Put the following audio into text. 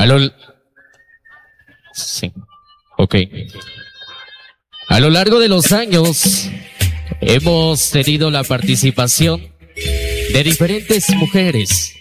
A lo, sí, ok. A lo largo de los años hemos tenido la participación de diferentes mujeres